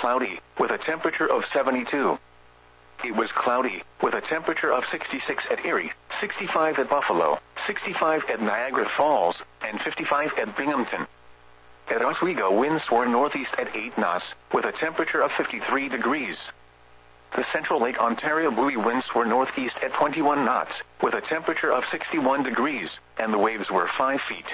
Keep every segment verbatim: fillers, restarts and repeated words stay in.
cloudy, with a temperature of seventy-two. It was cloudy, with a temperature of sixty-six at Erie, sixty-five at Buffalo, sixty-five at Niagara Falls, and fifty-five at Binghamton. At Oswego, winds were northeast at eight knots, with a temperature of fifty-three degrees. The Central Lake Ontario buoy winds were northeast at twenty-one knots, with a temperature of sixty-one degrees, and the waves were five feet.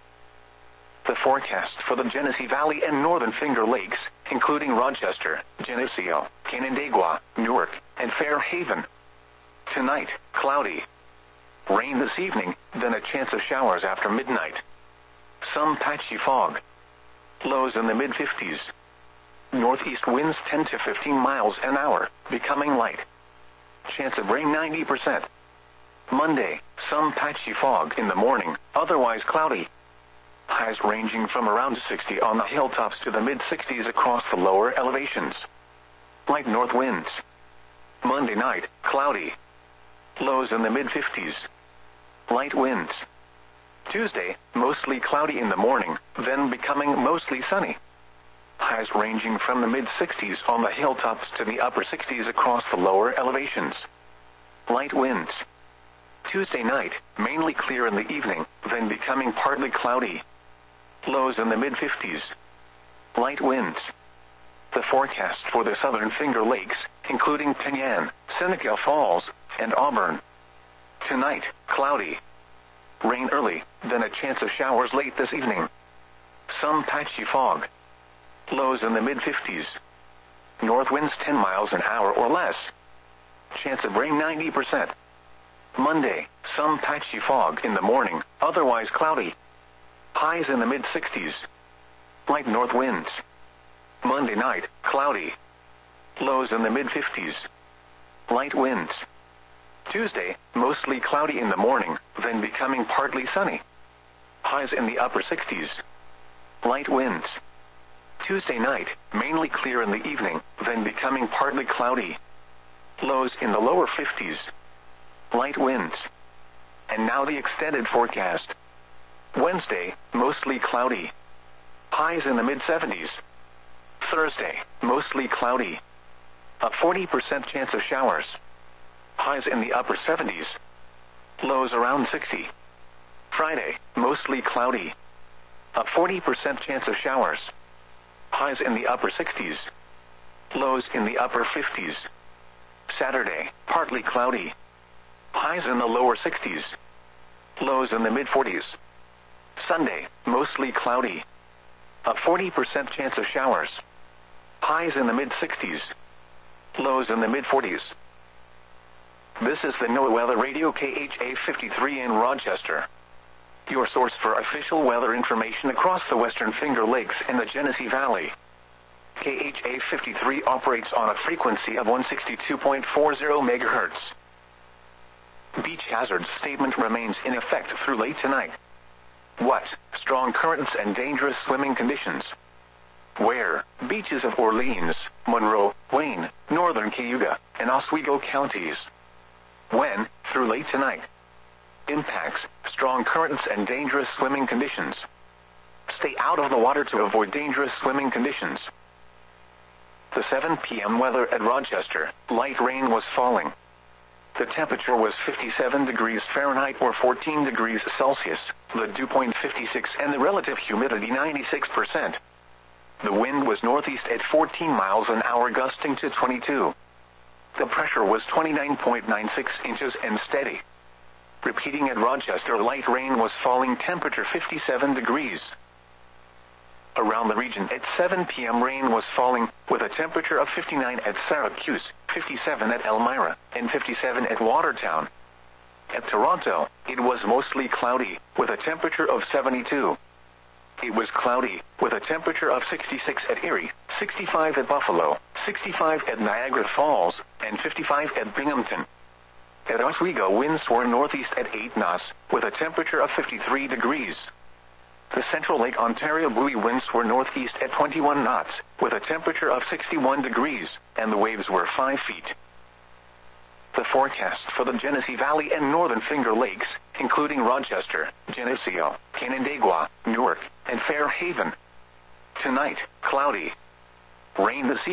The forecast for the Genesee Valley and Northern Finger Lakes, including Rochester, Geneseo, Canandaigua, Newark, and Fairhaven. Tonight, cloudy. Rain this evening, then a chance of showers after midnight. Some patchy fog. Lows in the mid fifties. Northeast winds ten to fifteen miles an hour, becoming light. Chance of rain ninety percent. Monday, some patchy fog in the morning, otherwise cloudy. Highs ranging from around sixty on the hilltops to the mid sixties across the lower elevations. Light north winds. Monday night, cloudy. Lows in the mid fifties. Light winds. Tuesday, mostly cloudy in the morning, then becoming mostly sunny. Highs ranging from the mid sixties on the hilltops to the upper sixties across the lower elevations. Light winds. Tuesday night, mainly clear in the evening, then becoming partly cloudy. Lows in the mid fifties. Light winds. The forecast for the Southern Finger Lakes, including Penyan, Seneca Falls, and Auburn. Tonight, cloudy. Rain early, then a chance of showers late this evening. Some patchy fog. Lows in the mid fifties. North winds ten miles an hour or less. Chance of rain ninety percent. Monday, some patchy fog in the morning, otherwise cloudy. Highs in the mid sixties. Light north winds. Monday night, cloudy. Lows in the mid fifties. Light winds. Tuesday, mostly cloudy in the morning, then becoming partly sunny. Highs in the upper sixties. Light winds. Tuesday night, mainly clear in the evening, then becoming partly cloudy. Lows in the lower fifties. Light winds. And now the extended forecast. Wednesday, mostly cloudy. Highs in the mid seventies. Thursday, mostly cloudy. A forty percent chance of showers. Highs in the upper seventies. Lows around sixty. Friday, mostly cloudy. A forty percent chance of showers. Highs in the upper sixties. Lows in the upper fifties. Saturday, partly cloudy. Highs in the lower sixties. Lows in the mid forties. Sunday, mostly cloudy. A forty percent chance of showers. Highs in the mid sixties. Lows in the mid forties. This is the NOAA Weather Radio K H A fifty-three in Rochester. Your source for official weather information across the Western Finger Lakes and the Genesee Valley. K H A fifty-three operates on a frequency of one sixty-two point four zero megahertz. Beach hazard statement remains in effect through late tonight. What? Strong currents and dangerous swimming conditions. Where? Beaches of Orleans, Monroe, Wayne, Northern Cayuga, and Oswego counties. When? Through late tonight. Impacts: strong currents and dangerous swimming conditions. Stay out of the water to avoid dangerous swimming conditions. The seven p m weather at Rochester, light rain was falling. The temperature was fifty-seven degrees Fahrenheit or fourteen degrees Celsius, the dew point fifty-six and the relative humidity ninety-six percent. The wind was northeast at fourteen miles an hour gusting to twenty-two. The pressure was twenty-nine point nine six inches and steady. Repeating at Rochester, light rain was falling, temperature fifty-seven degrees. Around the region at seven p m rain was falling, with a temperature of fifty-nine at Syracuse, fifty-seven at Elmira, and fifty-seven at Watertown. At Toronto, it was mostly cloudy, with a temperature of seventy-two. It was cloudy, with a temperature of sixty-six at Erie, sixty-five at Buffalo, sixty-five at Niagara Falls, and fifty-five at Binghamton. At Oswego, winds were northeast at eight knots, with a temperature of fifty-three degrees. The Central Lake Ontario buoy winds were northeast at twenty-one knots, with a temperature of sixty-one degrees, and the waves were five feet. The forecast for the Genesee Valley and Northern Finger Lakes, including Rochester, Geneseo, Canandaigua, Newark, and Fairhaven. Tonight, cloudy. Rain this evening.